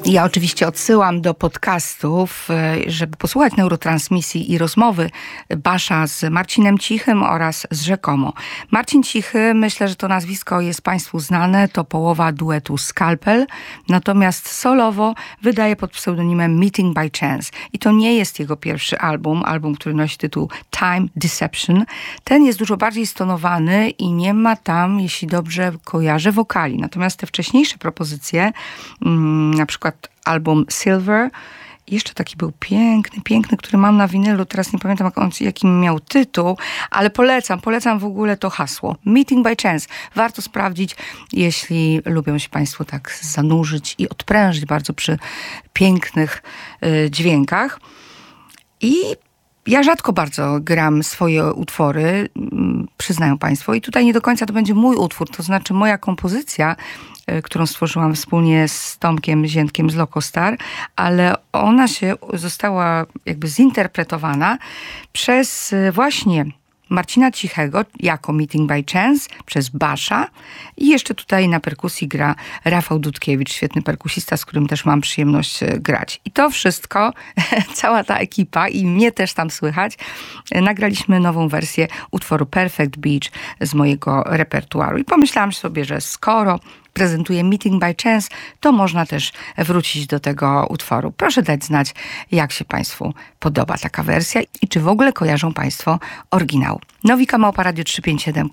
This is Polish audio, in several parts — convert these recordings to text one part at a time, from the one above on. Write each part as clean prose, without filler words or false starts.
Ja oczywiście odsyłam do podcastów, żeby posłuchać neurotransmisji i rozmowy Basza z Marcinem Cichym oraz z Rzekomo. Marcin Cichy, myślę, że to nazwisko jest Państwu znane, to połowa duetu Scalpel, natomiast solowo wydaje pod pseudonimem Meeting by Chance. I to nie jest jego pierwszy album, który nosi tytuł Time Deception. Ten jest dużo bardziej stonowany i nie ma tam, jeśli dobrze kojarzę, wokali. Natomiast te wcześniejsze propozycje, na przykład album Silver, jeszcze taki był piękny, który mam na winylu, teraz nie pamiętam jaki miał tytuł, ale polecam w ogóle to hasło. Meeting by Chance. Warto sprawdzić, jeśli lubią się Państwo tak zanurzyć i odprężyć bardzo przy pięknych dźwiękach. I ja rzadko bardzo gram swoje utwory, przyznają Państwo, i tutaj nie do końca to będzie mój utwór, to znaczy moja kompozycja, którą stworzyłam wspólnie z Tomkiem Ziętkiem z Lokostar, ale ona została jakby zinterpretowana przez właśnie Marcina Cichego jako Meeting by Chance, przez Basza i jeszcze tutaj na perkusji gra Rafał Dudkiewicz, świetny perkusista, z którym też mam przyjemność grać. I to wszystko, cała ta ekipa i mnie też tam słychać, nagraliśmy nową wersję utworu Perfect Beach z mojego repertuaru. I pomyślałam sobie, że skoro prezentuje Meeting by Chance, to można też wrócić do tego utworu. Proszę dać znać, jak się Państwu podoba taka wersja i czy w ogóle kojarzą Państwo oryginał.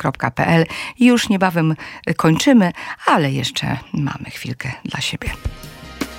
nowika@radio357.pl. Już niebawem kończymy, ale jeszcze mamy chwilkę dla siebie.